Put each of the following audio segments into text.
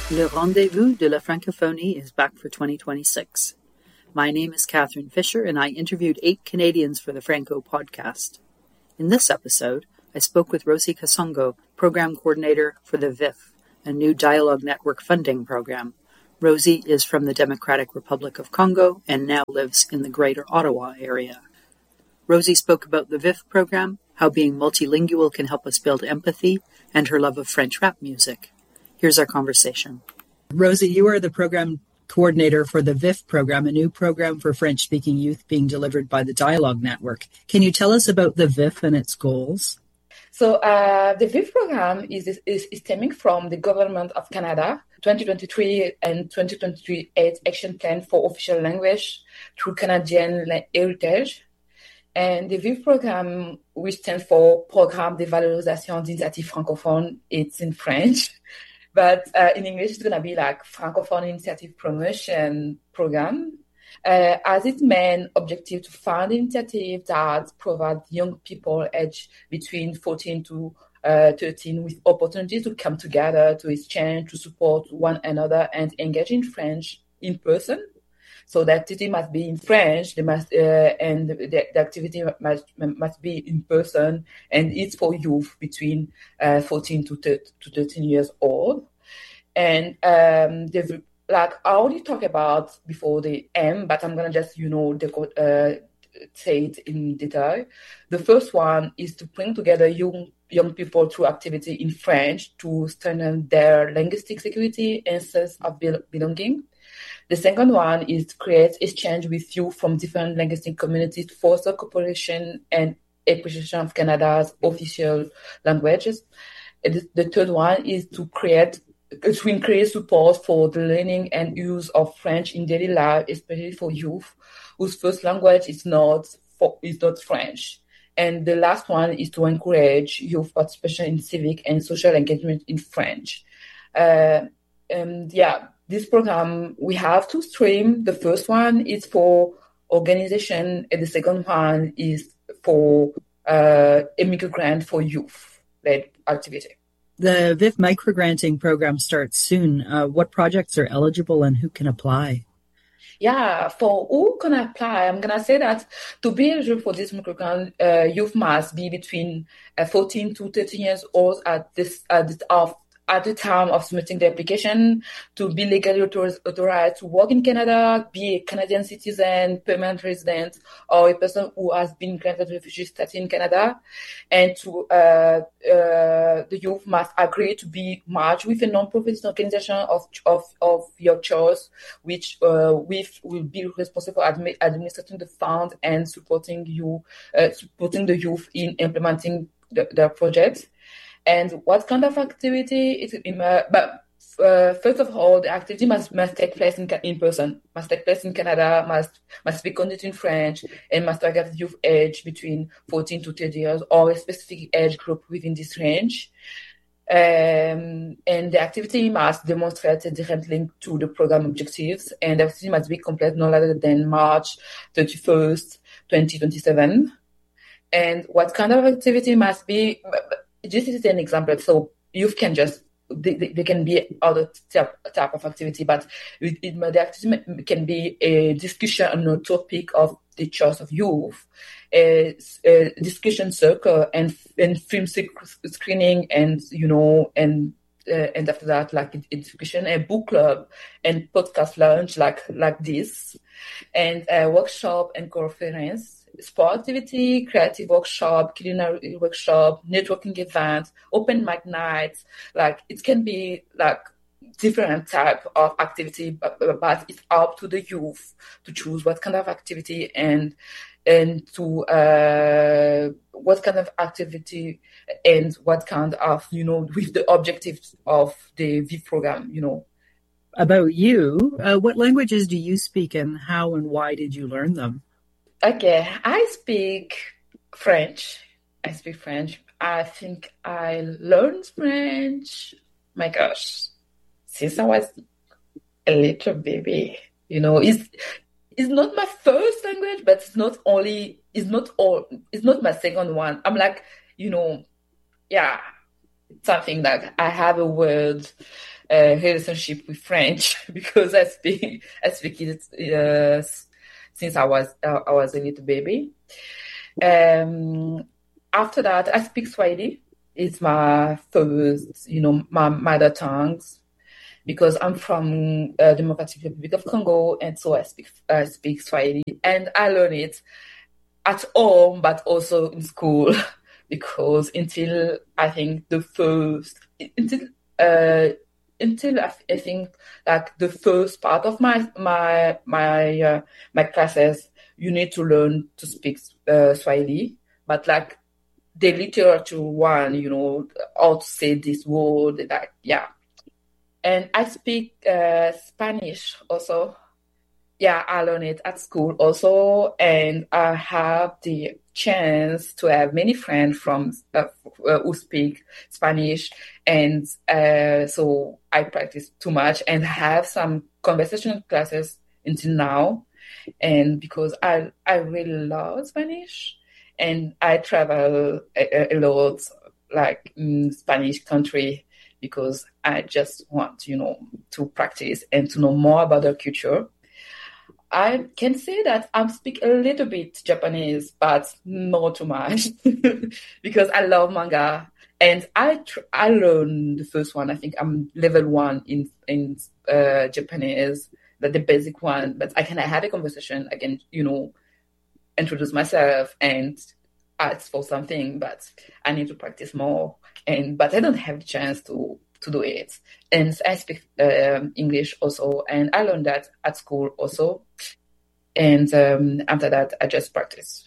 Le Rendezvous de la Francophonie is back for 2026. My name is Catherine Fisher, and I interviewed 8 Canadians for the Franco podcast. In this episode, I spoke with Rosie Kasongo, Program Coordinator for the VIF, a new dialogue network funding program. Rosie is from the Democratic Republic of Congo and now lives in the Greater Ottawa area. Rosie spoke about the VIF program, how being multilingual can help us build empathy, and her love of French rap music. Here's our conversation. Rosie, you are the program coordinator for the VIF program, a new program for French-speaking youth being delivered by the Dialogue Network. Can you tell us about the VIF and its goals? So the VIF program is stemming from the Government of Canada 2023 and 2023 Action Plan for Official Language through Canadian Heritage. And the VIF program, which stands for Programme de Valorisation d'Initiatives Francophones, it's in French. But in English, it's going to be like Francophone Initiative Promotion Program, as its main objective to fund initiatives that provide young people aged between 14 to 13 with opportunities to come together, to exchange, to support one another, and engage in French in person. So the activity must be in French, and the activity must be in person, and it's for youth between 14 to 13 years old. And I already talked about before the M, but I'm gonna just say it in detail. The first one is to bring together young people through activity in French to strengthen their linguistic security and sense of belonging. The second one is to create exchange with youth from different linguistic communities to foster cooperation and appreciation of Canada's official languages. And the third one is to increase support for the learning and use of French in daily life, especially for youth whose first language is not French. And the last one is to encourage youth participation in civic and social engagement in French. This program, we have 2 streams. The first one is for organization, and the second one is for immigrant for youth-led activity. The VIF microgranting program starts soon. What projects are eligible and who can apply? Yeah, for who can apply, I'm going to say that to be eligible for this microgrant, youth must be between 14 to 13 years old at the time of submitting the application, to be legally authorized to work in Canada, be a Canadian citizen, permanent resident, or a person who has been granted refugee status in Canada. And the youth must agree to be merged with a non-profit organization of your choice, which will be responsible for administrating the fund and supporting the youth in implementing their projects. And what kind of activity? First of all, the activity must take place in person, must take place in Canada, must be conducted in French, and must target youth age between 14 to 30 years or a specific age group within this range. And the activity must demonstrate a direct link to the program objectives, and the activity must be complete no later than March 31st, 2027. And what kind of activity must be? This is an example. So youth can they can be other type of activity, but the activity can be a discussion on a topic of the choice of youth, a discussion circle, and film screening, and after that, like a discussion, a book club, and podcast launch like this, and a workshop and conference. Sport activity, creative workshop, culinary workshop, networking events, open mic nights. Like it can be like different type of activity, but it's up to the youth to choose what kind of activity and to what kind of activity and what kind of with the objectives of the VIF program. About you, what languages do you speak, and how and why did you learn them? Okay, I speak French. I think I learned French, my gosh, since I was a little baby. It's not my first language, but it's not my second one. I'm like, something like I have a word relationship with French because I speak it since I was a little baby. After that, I speak Swahili. It's my first, my mother tongue because I'm from Democratic Republic of Congo, and so I speak Swahili, and I learn it at home, but also in school because until I think until I think like the first part of my classes, you need to learn to speak Swahili, but like the literature one, how to say this word, like yeah. And I speak Spanish also. Yeah, I learned it at school also, and I have the chance to have many friends from who speak Spanish, and so I practice too much and have some conversation classes until now, and because I really love Spanish, and I travel a lot, like in Spanish country, because I just want to practice and to know more about their culture. I can say that I speak a little bit Japanese, but not too much because I love manga. And I learned the first one. I think I'm level 1 in Japanese, the basic one. But I can have a conversation. I can introduce myself and ask for something. But I need to practice more. But I don't have the chance to do it. And I speak English also, and I learned that at school also. And after that, I just practice.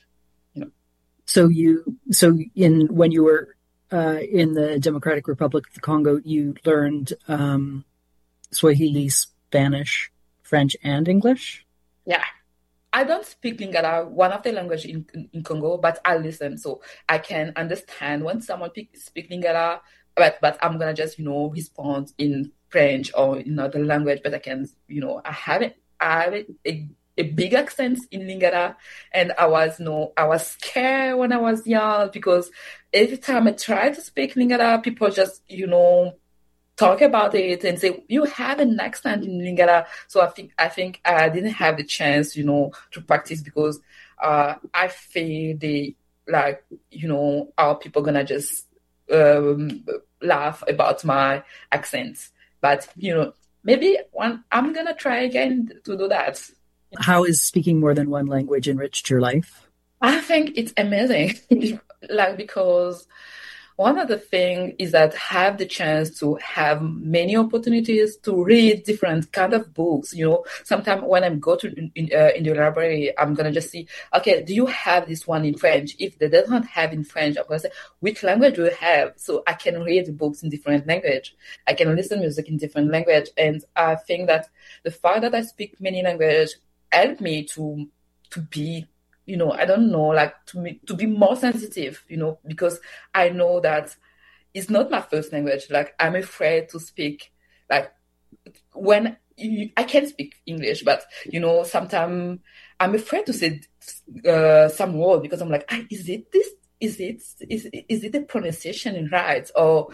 So when you were in the Democratic Republic of the Congo, you learned Swahili, Spanish, French, and English? Yeah. I don't speak Lingala, one of the languages in Congo, but I listen, so I can understand when someone speaks Lingala. But I'm gonna just respond in French or in another language. But I can I have a big accent in Lingala, and I was scared when I was young because every time I try to speak Lingala, people just talk about it and say you have an accent in Lingala. So I think I didn't have the chance to practice because I feel how people gonna just laugh about my accent. But maybe I'm gonna try again to do that. How has speaking more than one language enriched your life? I think it's amazing, because one of the things is that I have the chance to have many opportunities to read different kind of books. Sometimes when I go to in the library, I'm gonna just see, okay, do you have this one in French? If they don't have in French, I'm gonna say, which language do you have? So I can read books in different language. I can listen music in different language, and I think that the fact that I speak many languages helped me to be. I don't know, like to be more sensitive, because I know that it's not my first language. Like I'm afraid to speak, like when I can speak English, but sometimes I'm afraid to say some word because I'm like, is it this? Is it the pronunciation right? Or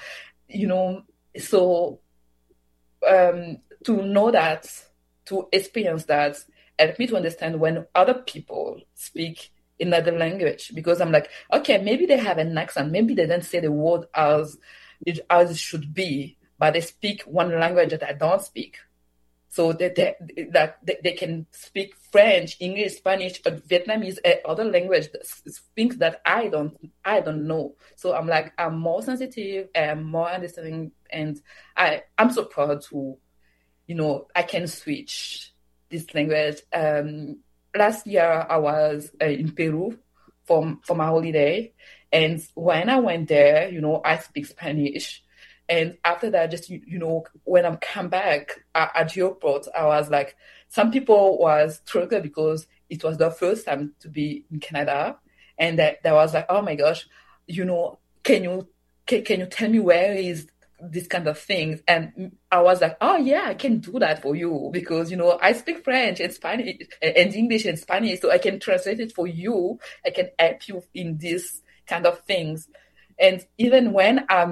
so to know that, to experience that, help me to understand when other people speak another language, because I'm like, okay, maybe they have an accent, maybe they don't say the word as it should be, but they speak one language that I don't speak. So they can speak French, English, Spanish, or Vietnamese, other language, things that I don't know. So I'm like, I'm more sensitive and more understanding, and I'm so proud to, I can switch this language. Last year I was in Peru for my holiday, and when I went there, I speak Spanish. And after that, just when I come back at the airport, I was like, some people was struggling because it was their first time to be in Canada, and that was like, oh my gosh, can you tell me where is this kind of things? And I was like, oh yeah, I can do that for you because I speak French and Spanish and English and Spanish, so I can translate it for you. I can help you in this kind of things. And even when I'm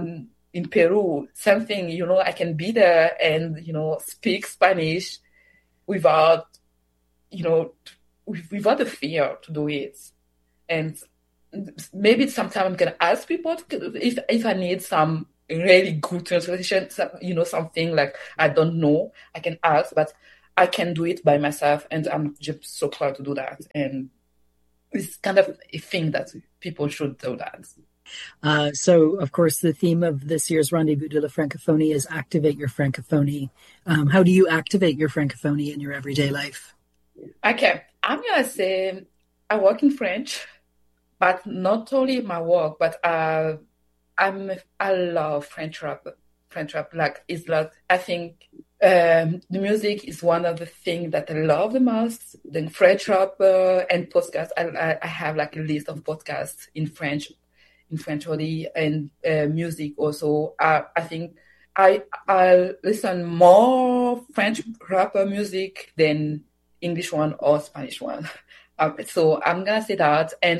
in Peru, same thing, I can be there and, speak Spanish without, without the fear to do it. And maybe sometime I'm going to ask people if I need some really good translation, something like I don't know, I can ask, but I can do it by myself. And I'm just so proud to do that. And it's kind of a thing that people should do that. So, of course, the theme of this year's Rendezvous de la Francophonie is Activate Your Francophonie. How do you activate your Francophonie in your everyday life? Okay, I'm going to say I work in French, but not only my work, but I love French rap. Like, it's like, I think the music is one of the things that I love the most. Then French rap and podcasts. I have like a list of podcasts in French already, and music also. I think I listen more French rapper music than English one or Spanish one. So I'm gonna say that, and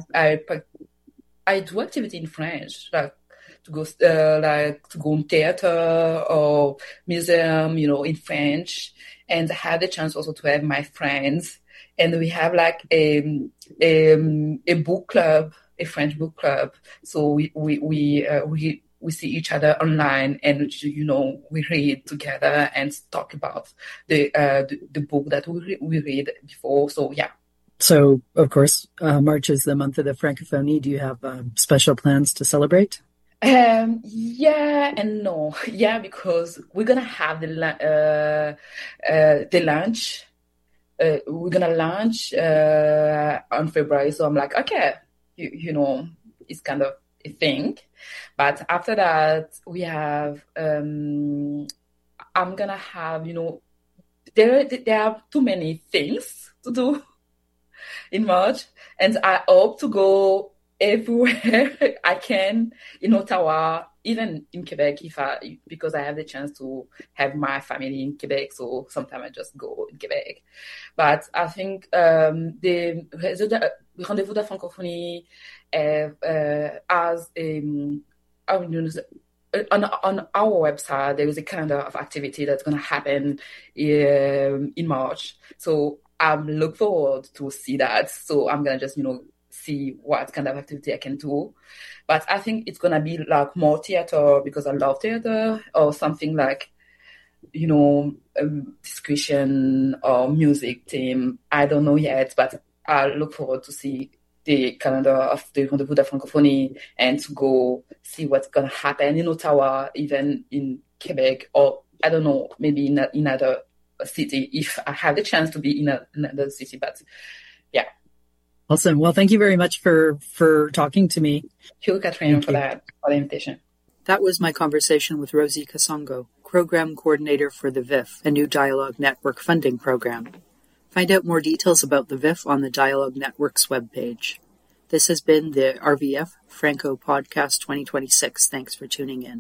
I do activity in French, like to go in theater or museum, in French, and I had the chance also to have my friends, and we have like a book club, a French book club. So we see each other online, and we read together and talk about the book that we read before. So yeah. So, of course, March is the month of the Francophonie. Do you have special plans to celebrate? Yeah and no. Yeah, because we're gonna have the lunch. We're gonna launch on February. So I'm like, okay, it's kind of a thing. But after that, we have. I'm gonna have. There are too many things to do in March, and I hope to go everywhere I can in Ottawa, even in Quebec, because I have the chance to have my family in Quebec. So sometimes I just go in Quebec. But I think the Rendezvous de la Francophonie as on our website, there is a calendar of activity that's going to happen in March. So I'm looking forward to see that. So I'm going to just, see what kind of activity I can do. But I think it's going to be like more theater because I love theater, or something like, discussion or music team. I don't know yet, but I look forward to see the calendar of the Rendezvous de la Francophonie and to go see what's going to happen in Ottawa, even in Quebec, or I don't know, maybe in another city if I have the chance to be in another city. But yeah. Awesome. Well, thank you very much for talking to me. Thank you, Catherine, for the invitation. That was my conversation with Rosie Kasongo, Program Coordinator for the VIF, a new Dialogue Network funding program. Find out more details about the VIF on the Dialogue Network's webpage. This has been the RVF Franco Podcast 2026. Thanks for tuning in.